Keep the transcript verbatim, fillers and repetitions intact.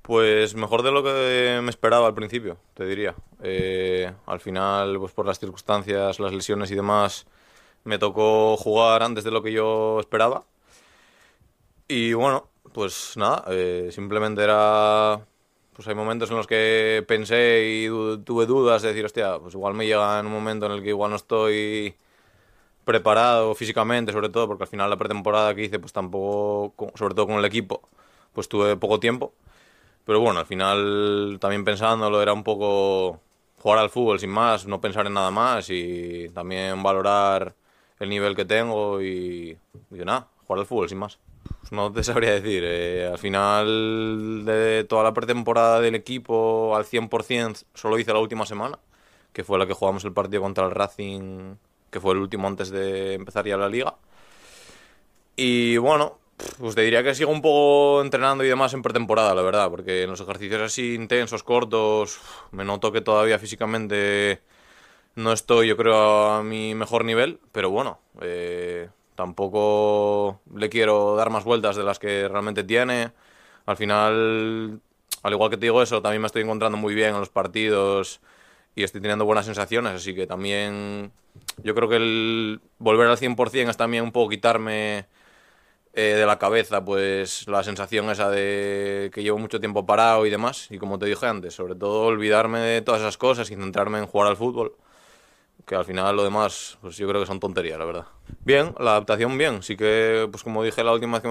Pues mejor de lo que me esperaba al principio, te diría. Eh, al final, pues por las circunstancias, las lesiones y demás, me tocó jugar antes de lo que yo esperaba. Y bueno, pues nada, eh, simplemente era... Pues hay momentos en los que pensé y du- tuve dudas de decir, hostia, pues igual me llega en un momento en el que igual no estoy preparado físicamente, sobre todo, porque al final la pretemporada que hice, pues tampoco, sobre todo con el equipo, pues tuve poco tiempo. Pero bueno, al final también pensándolo era un poco jugar al fútbol sin más, no pensar en nada más y también valorar el nivel que tengo y, y nada, jugar al fútbol sin más. Pues no te sabría decir, eh, al final de toda la pretemporada del equipo al cien por ciento solo hice la última semana, que fue la que jugamos el partido contra el Racing, que fue el último antes de empezar ya la liga. Y bueno, pues te diría que sigo un poco entrenando y demás en pretemporada, la verdad, porque en los ejercicios así intensos, cortos, me noto que todavía físicamente no estoy, yo creo, a mi mejor nivel, pero bueno, eh, tampoco le quiero dar más vueltas de las que realmente tiene. Al final, al igual que te digo eso, también me estoy encontrando muy bien en los partidos y estoy teniendo buenas sensaciones, así que también yo creo que el volver al cien por ciento es también un poco quitarme eh, de la cabeza pues la sensación esa de que llevo mucho tiempo parado y demás. Y como te dije antes, sobre todo olvidarme de todas esas cosas y centrarme en jugar al fútbol, que al final lo demás pues yo creo que son tonterías, la verdad. Bien, la adaptación bien, sí que pues como dije la última vez que